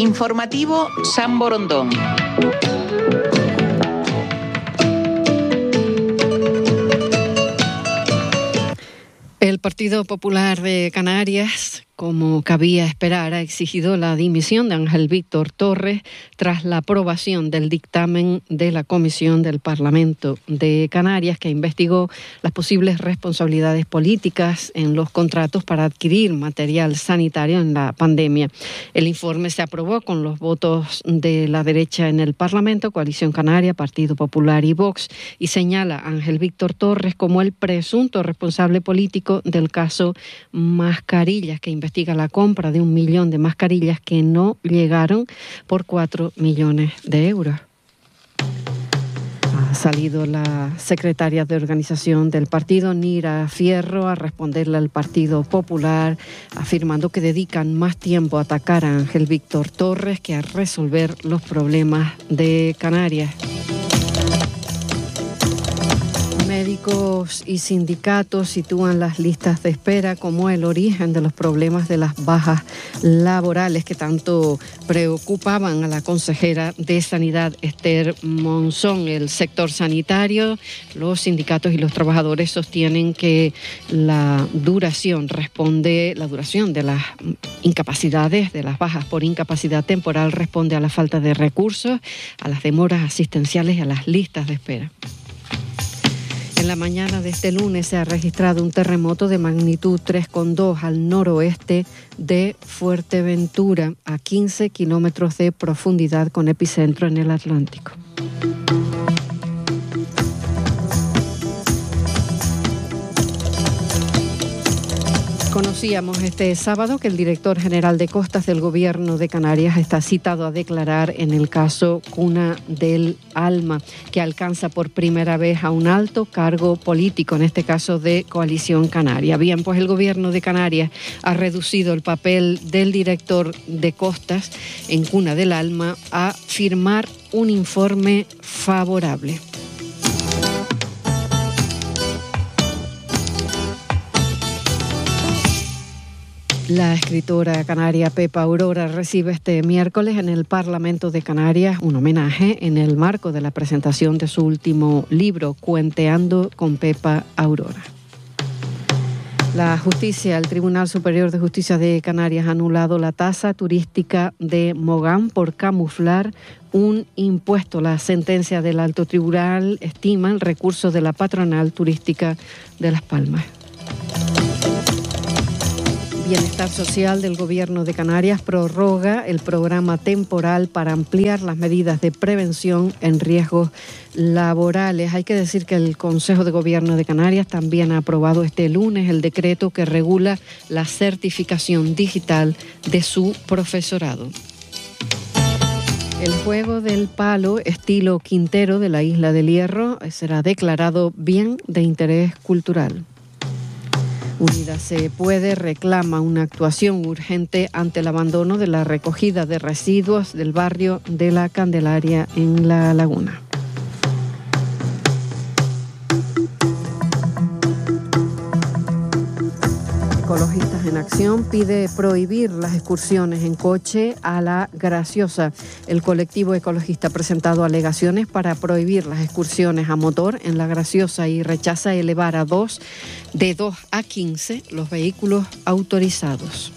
Informativo San Borondón. El Partido Popular de Canarias, como cabía esperar, ha exigido la dimisión de Ángel Víctor Torres tras la aprobación del dictamen de la Comisión del Parlamento de Canarias, que investigó las posibles responsabilidades políticas en los contratos para adquirir material sanitario en la pandemia. El informe se aprobó con los votos de la derecha en el Parlamento, Coalición Canaria, Partido Popular y Vox, y señala a Ángel Víctor Torres como el presunto responsable político del caso Mascarillas, que investiga la compra de 1 millón de mascarillas que no llegaron por 4 millones de euros. Ha salido la secretaria de organización del partido, Nira Fierro, a responderle al Partido Popular, afirmando que dedican más tiempo a atacar a Ángel Víctor Torres que a resolver los problemas de Canarias. Médicos y sindicatos sitúan las listas de espera como el origen de los problemas de las bajas laborales que tanto preocupaban a la consejera de Sanidad, Esther Monzón. El sector sanitario, los sindicatos y los trabajadores sostienen que la duración de las incapacidades, de las bajas por incapacidad temporal, responde a la falta de recursos, a las demoras asistenciales y a las listas de espera. En la mañana de este lunes se ha registrado un terremoto de magnitud 3,2 al noroeste de Fuerteventura, a 15 kilómetros de profundidad, con epicentro en el Atlántico. Conocíamos este sábado que el director general de Costas del Gobierno de Canarias está citado a declarar en el caso Cuna del Alma, que alcanza por primera vez a un alto cargo político, en este caso de Coalición Canaria. Bien, pues el Gobierno de Canarias ha reducido el papel del director de Costas en Cuna del Alma a firmar un informe favorable. La escritora canaria Pepa Aurora recibe este miércoles en el Parlamento de Canarias un homenaje en el marco de la presentación de su último libro, Cuenteando con Pepa Aurora. La justicia, el Tribunal Superior de Justicia de Canarias ha anulado la tasa turística de Mogán por camuflar un impuesto. La sentencia del Alto Tribunal estima el recurso de la patronal turística de Las Palmas. Bienestar Social del Gobierno de Canarias prorroga el programa temporal para ampliar las medidas de prevención en riesgos laborales. Hay que decir que el Consejo de Gobierno de Canarias también ha aprobado este lunes el decreto que regula la certificación digital de su profesorado. El juego del palo estilo Quintero de la Isla del Hierro será declarado bien de interés cultural. Unidas Se Puede reclama una actuación urgente ante el abandono de la recogida de residuos del barrio de La Candelaria en La Laguna. Ecologistas en Acción pide prohibir las excursiones en coche a La Graciosa. El colectivo ecologista ha presentado alegaciones para prohibir las excursiones a motor en La Graciosa y rechaza elevar de 2 a 15 los vehículos autorizados.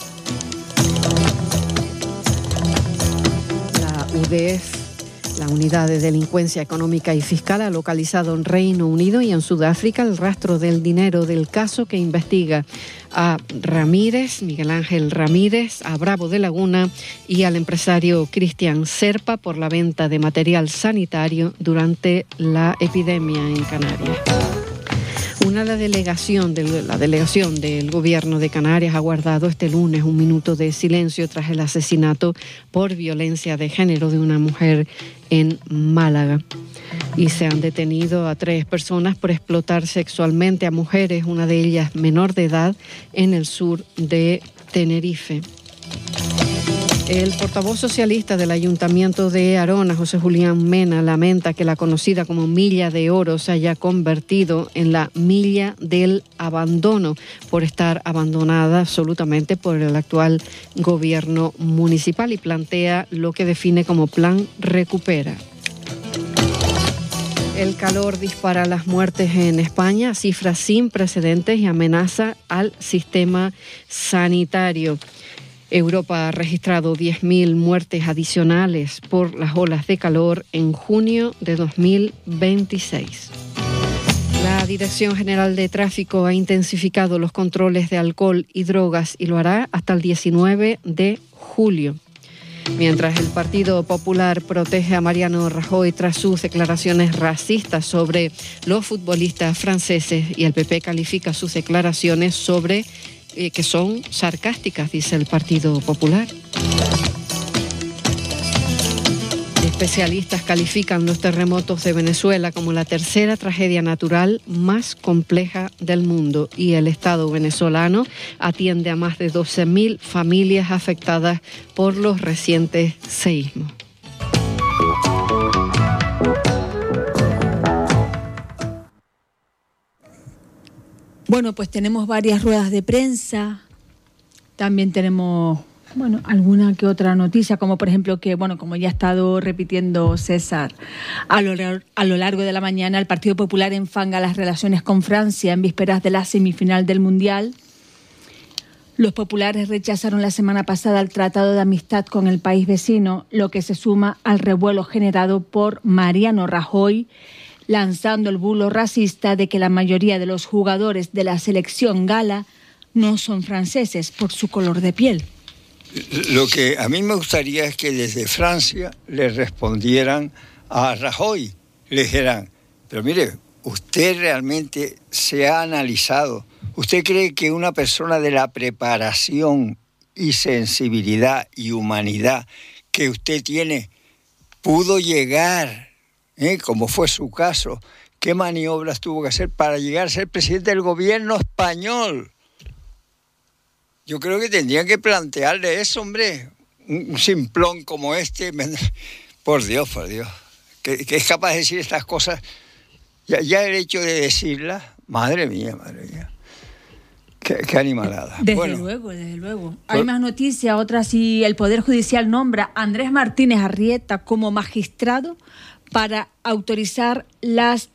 La UDF, la Unidad de Delincuencia Económica y Fiscal, ha localizado en Reino Unido y en Sudáfrica el rastro del dinero del caso que investiga a Ramírez, Miguel Ángel Ramírez, a Bravo de Laguna y al empresario Cristian Serpa por la venta de material sanitario durante la epidemia en Canarias. La delegación del Gobierno de Canarias ha guardado este lunes un minuto de silencio tras el asesinato por violencia de género de una mujer en Málaga. Y se han detenido a 3 personas por explotar sexualmente a mujeres, una de ellas menor de edad, en el sur de Tenerife. El portavoz socialista del Ayuntamiento de Arona, José Julián Mena, lamenta que la conocida como Milla de Oro se haya convertido en la Milla del Abandono por estar abandonada absolutamente por el actual gobierno municipal, y plantea lo que define como Plan Recupera. El calor dispara las muertes en España, cifras sin precedentes, y amenaza al sistema sanitario. Europa ha registrado 10.000 muertes adicionales por las olas de calor en junio de 2026. La Dirección General de Tráfico ha intensificado los controles de alcohol y drogas y lo hará hasta el 19 de julio. Mientras el Partido Popular protege a Mariano Rajoy tras sus declaraciones racistas sobre los futbolistas franceses, y el PP califica sus declaraciones sobre que son sarcásticas, dice el Partido Popular. Especialistas califican los terremotos de Venezuela como la tercera tragedia natural más compleja del mundo, y el Estado venezolano atiende a más de 12.000 familias afectadas por los recientes seísmos. Bueno, pues tenemos varias ruedas de prensa, también tenemos, alguna que otra noticia, como por ejemplo que, como ya ha estado repitiendo César, a lo largo de la mañana el Partido Popular enfanga las relaciones con Francia en vísperas de la semifinal del Mundial. Los populares rechazaron la semana pasada el tratado de amistad con el país vecino, lo que se suma al revuelo generado por Mariano Rajoy, lanzando el bulo racista de que la mayoría de los jugadores de la selección gala no son franceses por su color de piel. Lo que a mí me gustaría es que desde Francia le respondieran a Rajoy, le dijeran, pero mire, usted realmente se ha analizado, ¿usted cree que una persona de la preparación y sensibilidad y humanidad que usted tiene pudo llegar, como fue su caso, qué maniobras tuvo que hacer para llegar a ser presidente del gobierno español? Yo creo que tendrían que plantearle eso, hombre. Un simplón como este, por Dios, que es capaz de decir estas cosas. Ya el hecho de decirlas, madre mía. Qué animalada. Desde luego. Hay más noticias, otras, si el Poder Judicial nombra a Andrés Martínez Arrieta como magistrado para autorizar las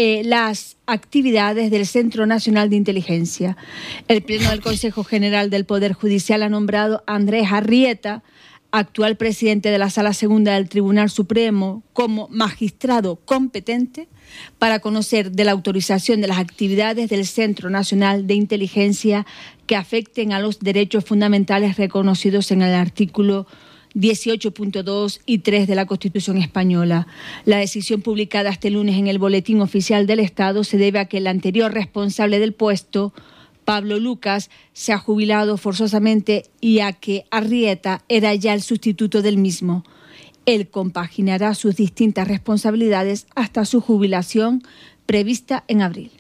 actividades del Centro Nacional de Inteligencia. El Pleno del Consejo General del Poder Judicial ha nombrado a Andrés Arrieta, actual presidente de la Sala Segunda del Tribunal Supremo, como magistrado competente para conocer de la autorización de las actividades del Centro Nacional de Inteligencia que afecten a los derechos fundamentales reconocidos en el artículo 18.2 y 3 de la Constitución española. La decisión publicada este lunes en el Boletín Oficial del Estado se debe a que el anterior responsable del puesto, Pablo Lucas, se ha jubilado forzosamente y a que Arrieta era ya el sustituto del mismo. Él compaginará sus distintas responsabilidades hasta su jubilación prevista en abril.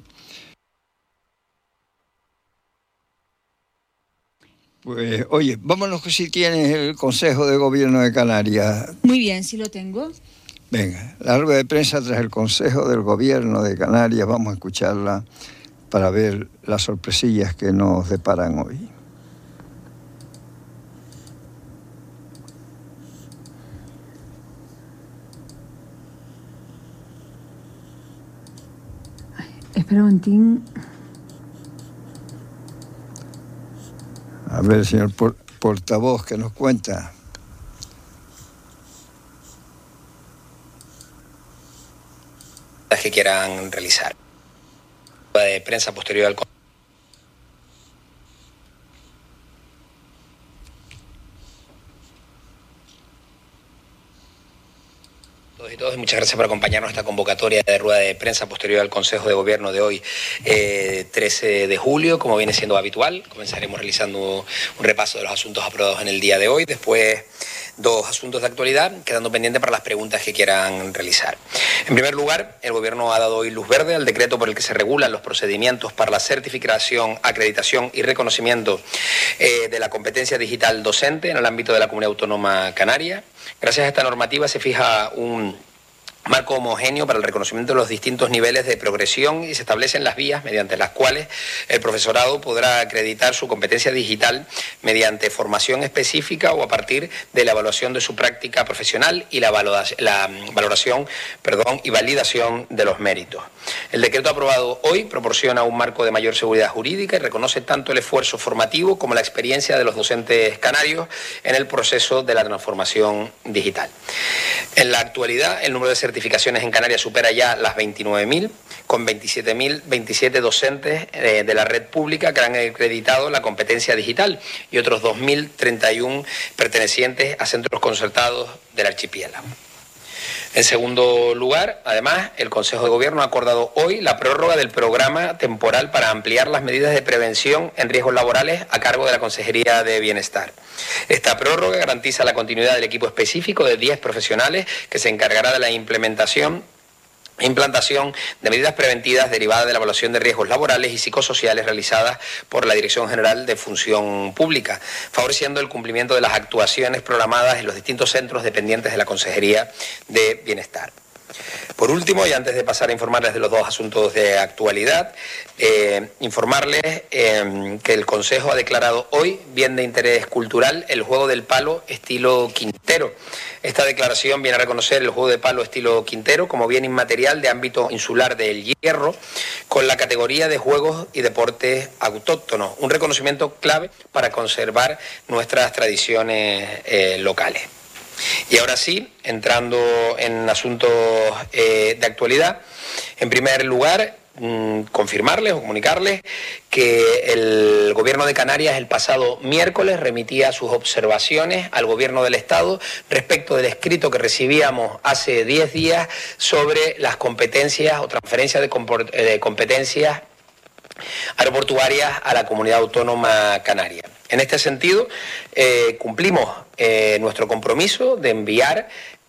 Pues, oye, vámonos si tienes el Consejo de Gobierno de Canarias. Muy bien, sí lo tengo. Venga, la rueda de prensa tras el Consejo del Gobierno de Canarias, vamos a escucharla para ver las sorpresillas que nos deparan hoy. Espera un momentín. A ver, señor portavoz, ¿qué nos cuenta? Que quieran realizar. De prensa posterior al y todos, muchas gracias por acompañarnos en esta convocatoria de rueda de prensa posterior al Consejo de Gobierno de hoy, 13 de julio, como viene siendo habitual. Comenzaremos realizando un repaso de los asuntos aprobados en el día de hoy. Después dos asuntos de actualidad, quedando pendiente para las preguntas que quieran realizar. En primer lugar, el Gobierno ha dado hoy luz verde al decreto por el que se regulan los procedimientos para la certificación, acreditación y reconocimiento de la competencia digital docente en el ámbito de la Comunidad Autónoma Canaria. Gracias a esta normativa se fija un marco homogéneo para el reconocimiento de los distintos niveles de progresión y se establecen las vías mediante las cuales el profesorado podrá acreditar su competencia digital mediante formación específica o a partir de la evaluación de su práctica profesional y la valoración y validación de los méritos. El decreto aprobado hoy proporciona un marco de mayor seguridad jurídica y reconoce tanto el esfuerzo formativo como la experiencia de los docentes canarios en el proceso de la transformación digital. En la actualidad, el número de certificaciones en Canarias supera ya las 29.000, con 27.027 docentes de la red pública que han acreditado la competencia digital y otros 2.031 pertenecientes a centros concertados del archipiélago. En segundo lugar, además, el Consejo de Gobierno ha acordado hoy la prórroga del programa temporal para ampliar las medidas de prevención en riesgos laborales a cargo de la Consejería de Bienestar. Esta prórroga garantiza la continuidad del equipo específico de 10 profesionales que se encargará de la implantación de medidas preventivas derivadas de la evaluación de riesgos laborales y psicosociales realizadas por la Dirección General de Función Pública, favoreciendo el cumplimiento de las actuaciones programadas en los distintos centros dependientes de la Consejería de Bienestar. Por último, y antes de pasar a informarles de los dos asuntos de actualidad, informarles que el Consejo ha declarado hoy bien de interés cultural el juego del palo estilo Quintero. Esta declaración viene a reconocer el juego de palo estilo Quintero como bien inmaterial de ámbito insular del Hierro, con la categoría de juegos y deportes autóctonos, un reconocimiento clave para conservar nuestras tradiciones locales. Y ahora sí, entrando en asuntos de actualidad, en primer lugar, confirmarles o comunicarles que el Gobierno de Canarias el pasado miércoles remitía sus observaciones al Gobierno del Estado respecto del escrito que recibíamos hace 10 días sobre las competencias o transferencias de competencias aeroportuarias a la Comunidad Autónoma Canaria. En este sentido, cumplimos nuestro compromiso de enviar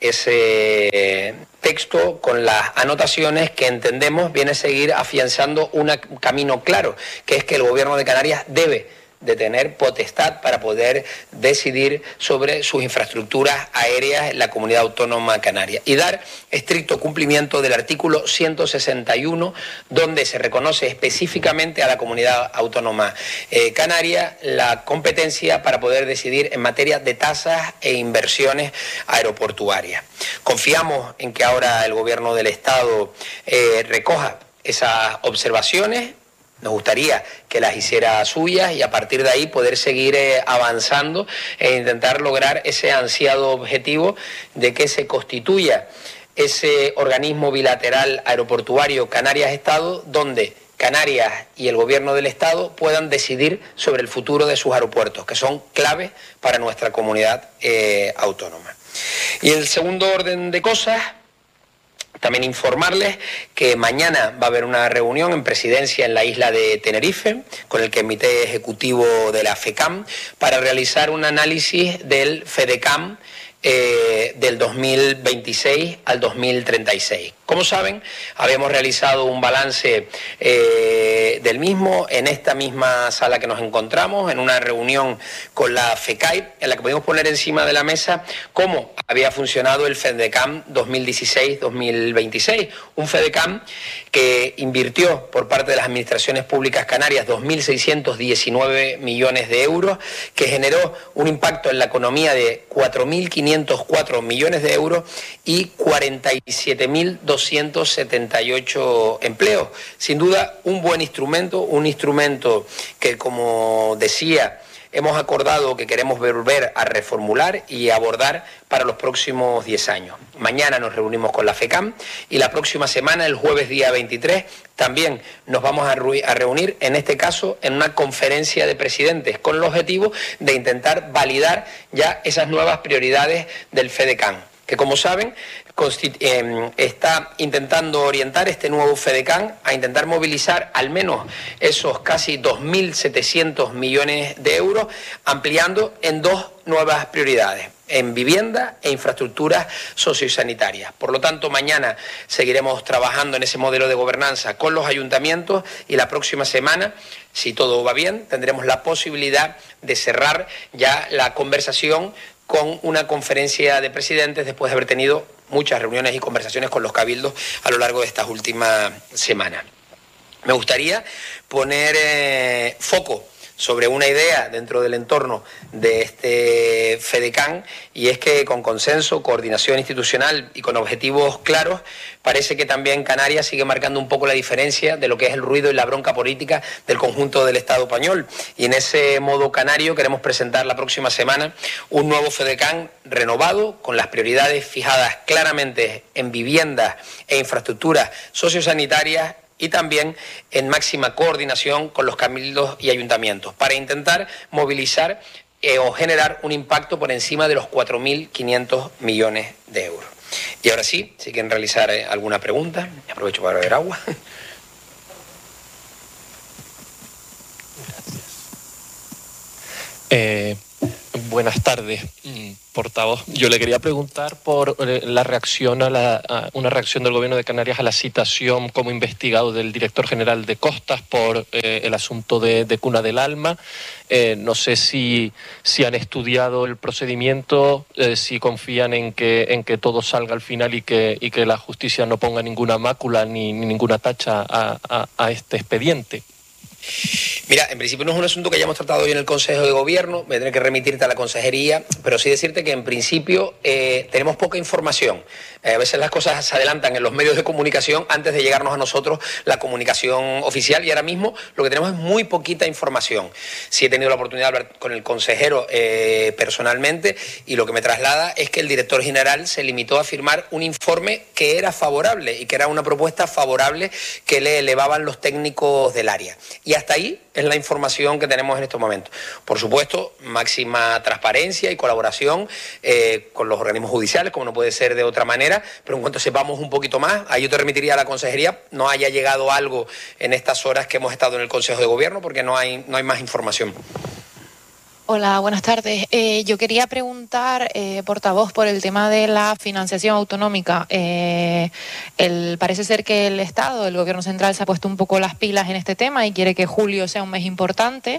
ese texto con las anotaciones que entendemos viene a seguir afianzando un camino claro, que es que el Gobierno de Canarias debe de tener potestad para poder decidir sobre sus infraestructuras aéreas en la Comunidad Autónoma Canaria y dar estricto cumplimiento del artículo 161, donde se reconoce específicamente a la Comunidad Autónoma Canaria la competencia para poder decidir en materia de tasas e inversiones aeroportuarias. Confiamos en que ahora el Gobierno del Estado recoja esas observaciones. Nos gustaría que las hiciera suyas y a partir de ahí poder seguir avanzando e intentar lograr ese ansiado objetivo de que se constituya ese organismo bilateral aeroportuario Canarias-Estado, donde Canarias y el Gobierno del Estado puedan decidir sobre el futuro de sus aeropuertos, que son claves para nuestra comunidad autónoma. Y el segundo orden de cosas, también informarles que mañana va a haber una reunión en presidencia en la isla de Tenerife con el Comité Ejecutivo de la FECAM para realizar un análisis del FEDECAM del 2026 al 2036. Como saben, habíamos realizado un balance del mismo en esta misma sala que nos encontramos, en una reunión con la FECAIP, en la que pudimos poner encima de la mesa cómo había funcionado el FEDECAM 2016-2026, un FEDECAM que invirtió por parte de las administraciones públicas canarias 2.619 millones de euros, que generó un impacto en la economía de 4.504 millones de euros y 47.278 empleos. Sin duda, un buen instrumento, un instrumento que, como decía, hemos acordado que queremos volver a reformular y abordar para los próximos 10 años. Mañana nos reunimos con la FECAM y la próxima semana, el jueves día 23, también nos vamos a reunir, en este caso, en una conferencia de presidentes con el objetivo de intentar validar ya esas nuevas prioridades del FEDECAM, que, como saben, está intentando orientar este nuevo FEDECAN a intentar movilizar al menos esos casi 2.700 millones de euros, ampliando en dos nuevas prioridades: en vivienda e infraestructuras sociosanitarias. Por lo tanto, mañana seguiremos trabajando en ese modelo de gobernanza con los ayuntamientos y la próxima semana, si todo va bien, tendremos la posibilidad de cerrar ya la conversación con una conferencia de presidentes después de haber tenido muchas reuniones y conversaciones con los cabildos a lo largo de estas últimas semanas. Me gustaría poner foco sobre una idea dentro del entorno de este FEDECAN, y es que con consenso, coordinación institucional y con objetivos claros, parece que también Canarias sigue marcando un poco la diferencia de lo que es el ruido y la bronca política del conjunto del Estado español. Y en ese modo canario queremos presentar la próxima semana un nuevo FEDECAN renovado, con las prioridades fijadas claramente en viviendas e infraestructuras sociosanitarias, y también en máxima coordinación con los cabildos y ayuntamientos, para intentar movilizar o generar un impacto por encima de los 4.500 millones de euros. Y ahora sí, si quieren realizar alguna pregunta, aprovecho para beber agua. Buenas tardes, portavoz. Yo le quería preguntar por la reacción a una reacción del Gobierno de Canarias a la citación como investigado del director general de Costas por el asunto de Cuna del Alma. No sé si han estudiado el procedimiento, si confían en que todo salga al final y que la justicia no ponga ninguna mácula ni ninguna tacha a este expediente. Mira, en principio no es un asunto que hayamos tratado hoy en el Consejo de Gobierno, me tendré que remitirte a la consejería, pero sí decirte que en principio tenemos poca información. A veces las cosas se adelantan en los medios de comunicación antes de llegarnos a nosotros la comunicación oficial, y ahora mismo lo que tenemos es muy poquita información. Sí he tenido la oportunidad de hablar con el consejero personalmente, y lo que me traslada es que el director general se limitó a firmar un informe que era favorable y que era una propuesta favorable que le elevaban los técnicos del área. Y hasta ahí es la información que tenemos en estos momentos. Por supuesto, máxima transparencia y colaboración con los organismos judiciales, como no puede ser de otra manera, pero en cuanto sepamos un poquito más, ahí yo te remitiría a la consejería. No haya llegado algo en estas horas que hemos estado en el Consejo de Gobierno, porque no hay más información. Hola, buenas tardes. Yo quería preguntar, portavoz, por el tema de la financiación autonómica. Parece ser que el Estado, el Gobierno central, se ha puesto un poco las pilas en este tema y quiere que julio sea un mes importante.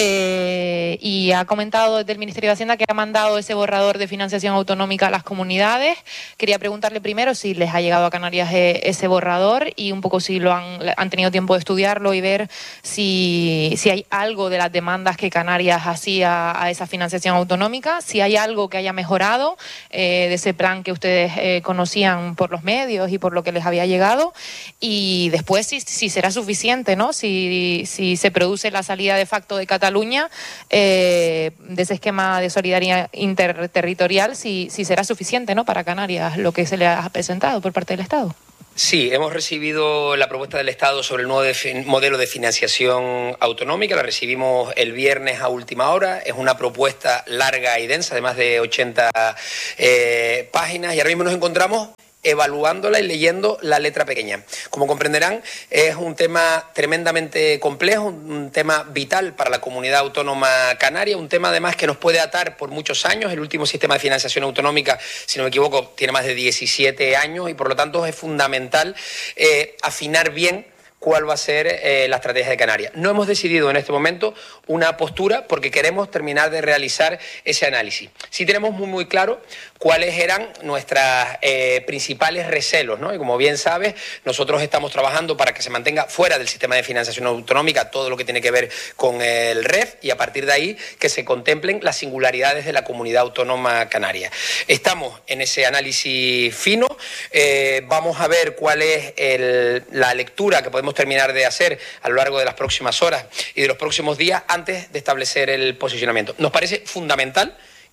Y ha comentado desde el Ministerio de Hacienda que ha mandado ese borrador de financiación autonómica a las comunidades. Quería preguntarle primero si les ha llegado a Canarias ese borrador, y un poco si han tenido tiempo de estudiarlo y ver si hay algo de las demandas que Canarias hacía a esa financiación autonómica, si hay algo que haya mejorado de ese plan que ustedes conocían por los medios y por lo que les había llegado, y después si será suficiente, ¿no? Si se produce la salida de facto de Cataluña de ese esquema de solidaridad interterritorial, si será suficiente, ¿no?, para Canarias lo que se le ha presentado por parte del Estado. Sí, hemos recibido la propuesta del Estado sobre el nuevo modelo de financiación autonómica. La recibimos el viernes a última hora. Es una propuesta larga y densa, de más de 80 páginas, y ahora mismo nos encontramos evaluándola y leyendo la letra pequeña. Como comprenderán, es un tema tremendamente complejo, un tema vital para la comunidad autónoma canaria, un tema además que nos puede atar por muchos años. El último sistema de financiación autonómica, si no me equivoco, tiene más de 17 años, y por lo tanto es fundamental afinar bien cuál va a ser la estrategia de Canarias. No hemos decidido en este momento una postura porque queremos terminar de realizar ese análisis. Sí tenemos muy claro cuáles eran nuestros principales recelos, ¿no? Y como bien sabes, nosotros estamos trabajando para que se mantenga fuera del sistema de financiación autonómica todo lo que tiene que ver con el REF, y a partir de ahí que se contemplen las singularidades de la comunidad autónoma canaria. Estamos en ese análisis fino, vamos a ver cuál es la lectura que podemos terminar de hacer a lo largo de las próximas horas y de los próximos días antes de establecer el posicionamiento. Nos parece fundamental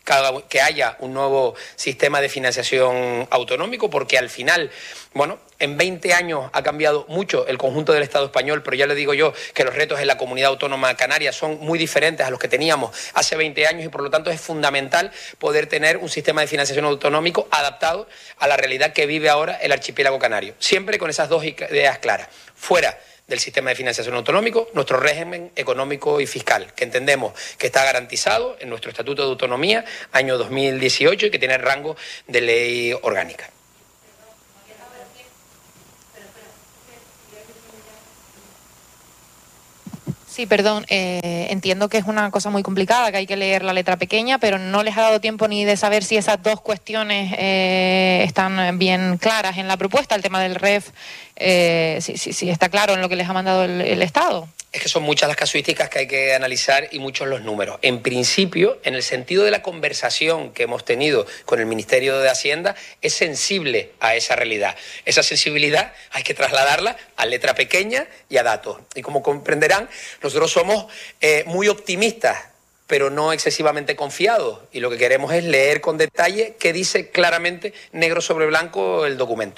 que haya un nuevo sistema de financiación autonómico, porque al final, bueno, en 20 años ha cambiado mucho el conjunto del Estado español, pero ya le digo yo que los retos en la comunidad autónoma canaria son muy diferentes a los que teníamos hace 20 años y por lo tanto es fundamental poder tener un sistema de financiación autonómico adaptado a la realidad que vive ahora el archipiélago canario. Siempre con esas dos ideas claras. Fuera del sistema de financiación autonómico, nuestro régimen económico y fiscal, que entendemos que está garantizado en nuestro Estatuto de Autonomía, año 2018, y que tiene rango de ley orgánica. Sí, perdón, entiendo que es una cosa muy complicada, que hay que leer la letra pequeña, pero no les ha dado tiempo ni de saber si esas dos cuestiones están bien claras en la propuesta, el tema del REF, si está claro en lo que les ha mandado el Estado. Es que son muchas las casuísticas que hay que analizar y muchos los números. En principio, en el sentido de la conversación que hemos tenido con el Ministerio de Hacienda, es sensible a esa realidad. Esa sensibilidad hay que trasladarla a letra pequeña y a datos. Y como comprenderán, nosotros somos muy optimistas, pero no excesivamente confiados. Y lo que queremos es leer con detalle qué dice claramente, negro sobre blanco, el documento.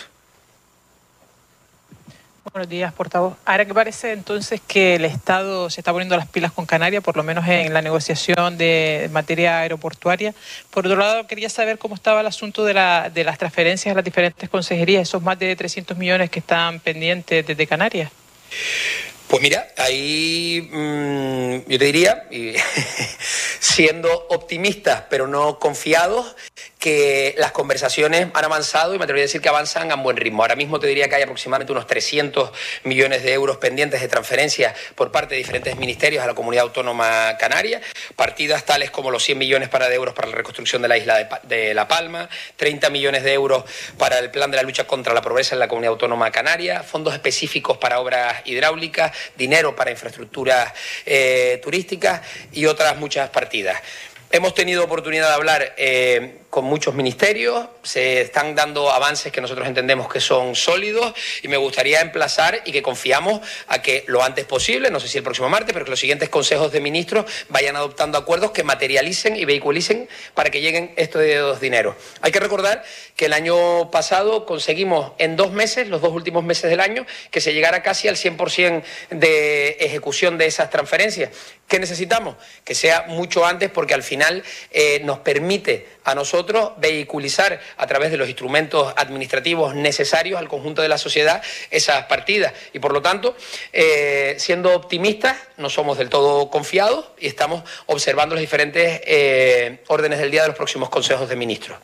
Buenos días, portavoz. Ahora que parece entonces que el Estado se está poniendo las pilas con Canarias, por lo menos en la negociación de materia aeroportuaria. Por otro lado, quería saber cómo estaba el asunto de las transferencias a las diferentes consejerías, esos más de 300 millones que están pendientes desde Canarias. Pues mira, ahí yo te diría, siendo optimistas pero no confiados, que las conversaciones han avanzado y me atrevería a decir que avanzan a buen ritmo. Ahora mismo te diría que hay aproximadamente unos 300 millones de euros pendientes de transferencias por parte de diferentes ministerios a la Comunidad Autónoma Canaria, partidas tales como los 100 millones de euros para la reconstrucción de la isla de La Palma, 30 millones de euros para el plan de la lucha contra la pobreza en la Comunidad Autónoma Canaria, fondos específicos para obras hidráulicas, dinero para infraestructuras turísticas y otras muchas partidas. Hemos tenido oportunidad de hablar con muchos ministerios, se están dando avances que nosotros entendemos que son sólidos y me gustaría emplazar y que confiamos a que lo antes posible, no sé si el próximo martes, pero que los siguientes consejos de ministros vayan adoptando acuerdos que materialicen y vehiculicen para que lleguen estos dineros. Hay que recordar que el año pasado conseguimos en 2 meses, los 2 últimos meses del año, que se llegara casi al 100% de ejecución de esas transferencias. ¿Qué necesitamos? Que sea mucho antes porque al final nos permite a nosotros vehiculizar a través de los instrumentos administrativos necesarios al conjunto de la sociedad esas partidas. Y por lo tanto, siendo optimistas, no somos del todo confiados y estamos observando los diferentes órdenes del día de los próximos consejos de ministros.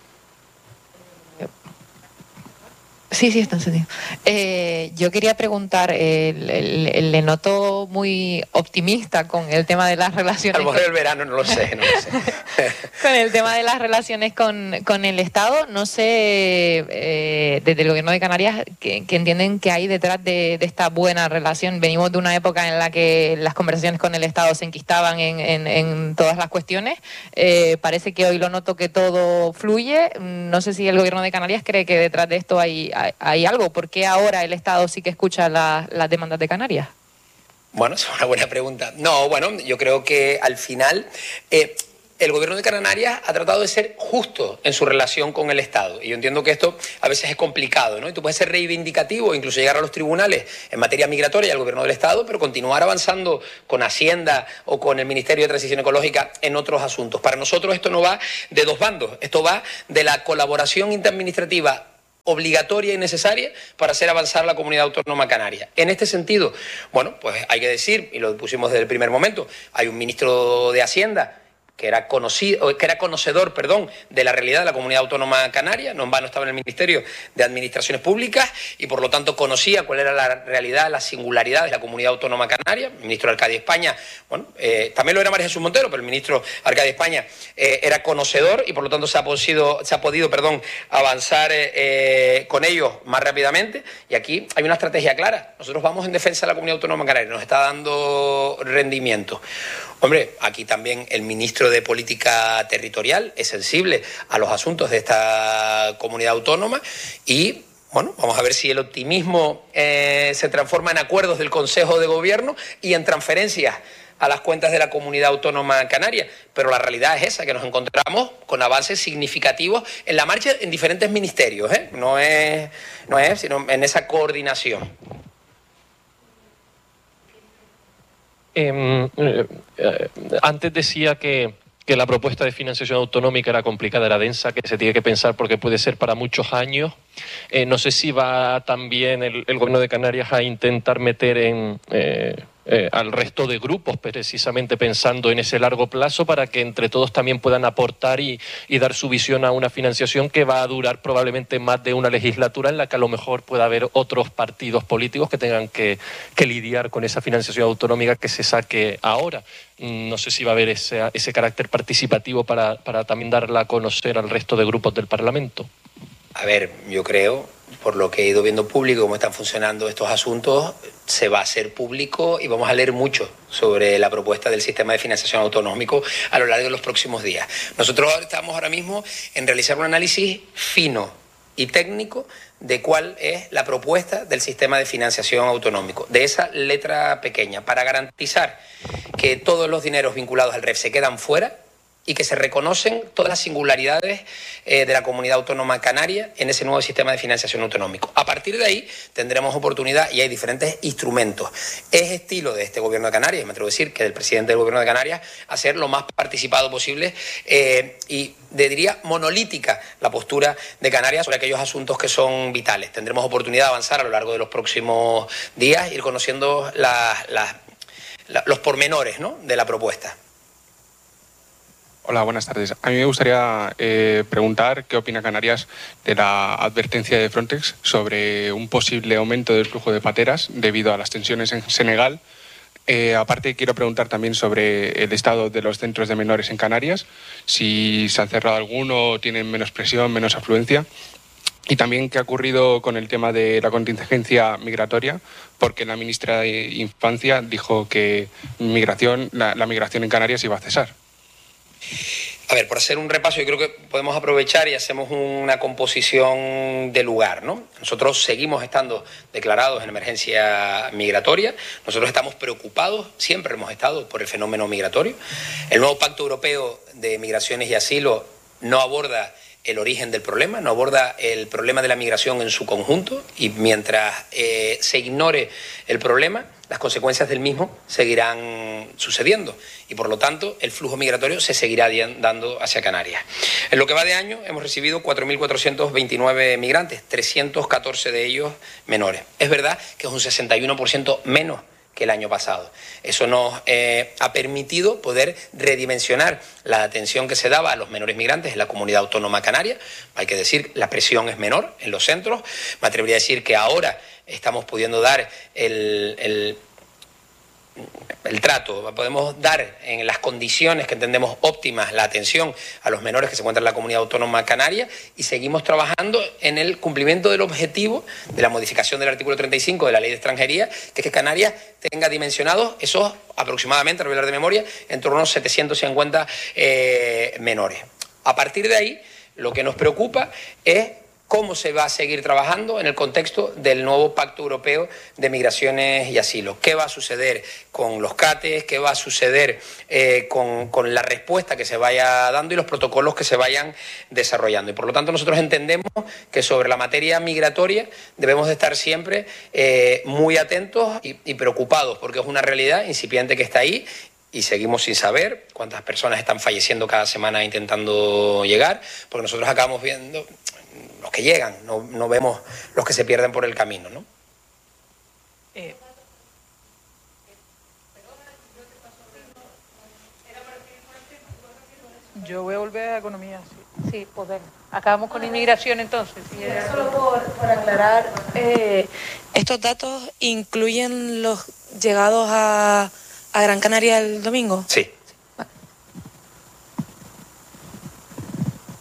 Sí, está encendido. Yo quería preguntar, le noto muy optimista con el tema de las relaciones. A lo mejor el verano, no lo sé. Con el tema de las relaciones con el Estado, no sé, desde el Gobierno de Canarias, que entienden que hay detrás de esta buena relación. Venimos de una época en la que las conversaciones con el Estado se enquistaban en todas las cuestiones. Parece que hoy lo noto que todo fluye. No sé si el Gobierno de Canarias cree que detrás de esto hay algo. ¿Por qué ahora el Estado sí que escucha las demandas de Canarias? Bueno, es una buena pregunta. No, bueno, yo creo que al final el Gobierno de Canarias ha tratado de ser justo en su relación con el Estado. Y yo entiendo que esto a veces es complicado, ¿no? Y tú puedes ser reivindicativo, incluso llegar a los tribunales en materia migratoria y al Gobierno del Estado, pero continuar avanzando con Hacienda o con el Ministerio de Transición Ecológica en otros asuntos. Para nosotros esto no va de dos bandos, esto va de la colaboración interadministrativa obligatoria y necesaria para hacer avanzar la Comunidad Autónoma Canaria. En este sentido, bueno, pues hay que decir, y lo pusimos desde el primer momento, hay un ministro de Hacienda que era conocedor de la realidad de la Comunidad Autónoma Canaria, no en vano estaba en el Ministerio de Administraciones Públicas y por lo tanto conocía cuál era la realidad, la singularidad de la Comunidad Autónoma Canaria. El ministro Arcadio España, bueno, también lo era María Jesús Montero, pero el ministro Arcadio España era conocedor y por lo tanto se ha podido avanzar con ellos más rápidamente y aquí hay una estrategia clara. Nosotros vamos en defensa de la Comunidad Autónoma Canaria, nos está dando rendimiento. Hombre, aquí también el ministro de Política Territorial es sensible a los asuntos de esta comunidad autónoma y, Bueno, vamos a ver si el optimismo se transforma en acuerdos del Consejo de Gobierno y en transferencias a las cuentas de la Comunidad Autónoma Canaria. Pero la realidad es esa, que nos encontramos con avances significativos en la marcha en diferentes ministerios, ¿eh? No es, sino en esa coordinación. Antes decía que la propuesta de financiación autonómica era complicada, era densa, que se tiene que pensar porque puede ser para muchos años. No sé si va también el Gobierno de Canarias a intentar meter al resto de grupos, precisamente pensando en ese largo plazo, para que entre todos también puedan aportar y dar su visión a una financiación que va a durar probablemente más de una legislatura, en la que a lo mejor pueda haber otros partidos políticos que tengan que lidiar con esa financiación autonómica que se saque ahora. No sé si va a haber ese carácter participativo para también darla a conocer al resto de grupos del Parlamento. A ver, yo creo, por lo que he ido viendo público, cómo están funcionando estos asuntos, se va a hacer público y vamos a leer mucho sobre la propuesta del sistema de financiación autonómico a lo largo de los próximos días. Nosotros estamos ahora mismo en realizar un análisis fino y técnico de cuál es la propuesta del sistema de financiación autonómico, de esa letra pequeña, para garantizar que todos los dineros vinculados al REF se quedan fuera y que se reconocen todas las singularidades de la Comunidad Autónoma Canaria en ese nuevo sistema de financiación autonómico. A partir de ahí tendremos oportunidad y hay diferentes instrumentos. Es estilo de este Gobierno de Canarias, me atrevo a decir que del presidente del Gobierno de Canarias, hacer lo más participado posible y diría monolítica la postura de Canarias sobre aquellos asuntos que son vitales. Tendremos oportunidad de avanzar a lo largo de los próximos días, ir conociendo los pormenores, ¿no?, de la propuesta. Hola, buenas tardes. A mí me gustaría preguntar qué opina Canarias de la advertencia de Frontex sobre un posible aumento del flujo de pateras debido a las tensiones en Senegal. Aparte, quiero preguntar también sobre el estado de los centros de menores en Canarias, si se han cerrado alguno, tienen menos presión, menos afluencia. Y también qué ha ocurrido con el tema de la contingencia migratoria, porque la ministra de Infancia dijo que la migración en Canarias iba a cesar. A ver, por hacer un repaso, yo creo que podemos aprovechar y hacemos una composición de lugar, ¿no? Nosotros seguimos estando declarados en emergencia migratoria, nosotros estamos preocupados, siempre hemos estado por el fenómeno migratorio. El nuevo Pacto Europeo de Migraciones y Asilo no aborda el origen del problema, no aborda el problema de la migración en su conjunto y mientras se ignore el problema, las consecuencias del mismo seguirán sucediendo y por lo tanto el flujo migratorio se seguirá dando hacia Canarias. En lo que va de año hemos recibido 4.429 migrantes, 314 de ellos menores. Es verdad que es un 61% menos que el año pasado. Eso nos ha permitido poder redimensionar la atención que se daba a los menores migrantes en la Comunidad Autónoma Canaria. Hay que decir, la presión es menor en los centros. Me atrevería a decir que ahora estamos pudiendo dar el trato, podemos dar en las condiciones que entendemos óptimas la atención a los menores que se encuentran en la Comunidad Autónoma Canaria y seguimos trabajando en el cumplimiento del objetivo de la modificación del artículo 35 de la Ley de Extranjería, que es que Canarias tenga dimensionados esos aproximadamente, a hablar de memoria, en torno a unos 750 menores. A partir de ahí, lo que nos preocupa es cómo se va a seguir trabajando en el contexto del nuevo Pacto Europeo de Migraciones y Asilo. ¿Qué va a suceder con los CATES? ¿Qué va a suceder con la respuesta que se vaya dando y los protocolos que se vayan desarrollando? Y por lo tanto nosotros entendemos que sobre la materia migratoria debemos de estar siempre muy atentos y preocupados, porque es una realidad incipiente que está ahí y seguimos sin saber cuántas personas están falleciendo cada semana intentando llegar, porque nosotros acabamos viendo los que llegan, no vemos los que se pierden por el camino, ¿no? Yo voy a volver a economía, sí. Sí, poder. Acabamos con inmigración entonces. Solo por aclarar, ¿estos datos incluyen los llegados a Gran Canaria el domingo? Sí.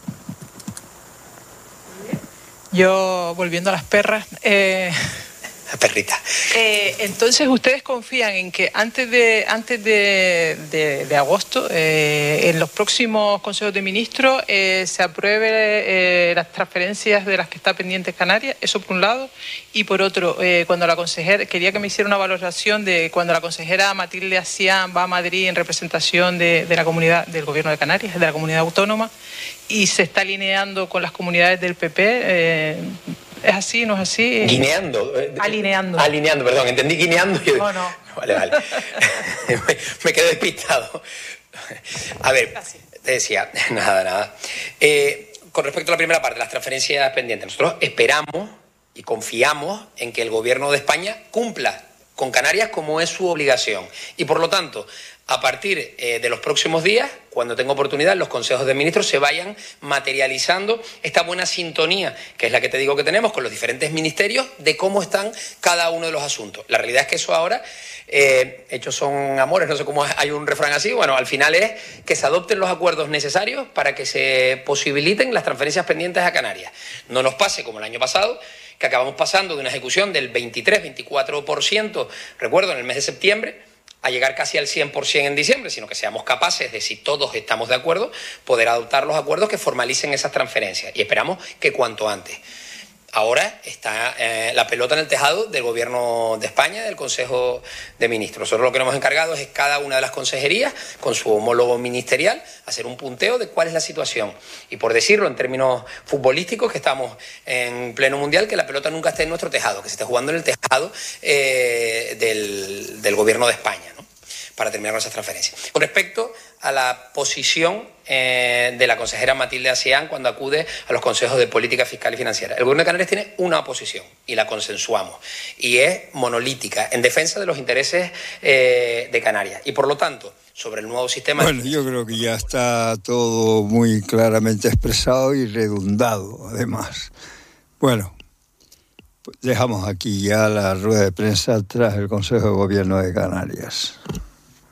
Yo, volviendo a las perras, perrita. Entonces, ¿ustedes confían en que antes de agosto, en los próximos consejos de ministros, se apruebe las transferencias de las que está pendientes Canarias? Eso por un lado. Y por otro, cuando la consejera, quería que me hiciera una valoración de cuando la consejera Matilde Acián va a Madrid en representación de la comunidad, del gobierno de Canarias, de la comunidad autónoma, y se está alineando con las comunidades del PP. ¿Es así? ¿No es así? Guineando. Alineando, perdón. Entendí guineando. No. Vale. Me quedé despistado. A ver, te decía, nada. Con respecto a la primera parte, las transferencias pendientes, nosotros esperamos y confiamos en que el gobierno de España cumpla con Canarias como es su obligación. Y por lo tanto, a partir de los próximos días, cuando tenga oportunidad, los consejos de ministros se vayan materializando esta buena sintonía, que es la que te digo que tenemos con los diferentes ministerios, de cómo están cada uno de los asuntos. La realidad es que eso ahora, hechos son amores, no sé cómo hay un refrán así, bueno, al final es que se adopten los acuerdos necesarios para que se posibiliten las transferencias pendientes a Canarias. No nos pase como el año pasado, que acabamos pasando de una ejecución del 23-24%, recuerdo, en el mes de septiembre, a llegar casi al 100% en diciembre, sino que seamos capaces de, si todos estamos de acuerdo, poder adoptar los acuerdos que formalicen esas transferencias. Y esperamos que cuanto antes. Ahora está la pelota en el tejado del Gobierno de España, del Consejo de Ministros. Nosotros lo que nos hemos encargado es cada una de las consejerías, con su homólogo ministerial, hacer un punteo de cuál es la situación. Y por decirlo en términos futbolísticos, que estamos en pleno mundial, que la pelota nunca esté en nuestro tejado, que se esté jugando en el tejado del Gobierno de España, ¿no? Para terminar con esas transferencias. Con respecto a la posición de la consejera Matilde Acián cuando acude a los consejos de política fiscal y financiera. El Gobierno de Canarias tiene una posición y la consensuamos y es monolítica en defensa de los intereses de Canarias y por lo tanto sobre el nuevo sistema. Bueno, yo creo que ya está todo muy claramente expresado y redundado además. Bueno, dejamos aquí ya la rueda de prensa tras el Consejo de Gobierno de Canarias.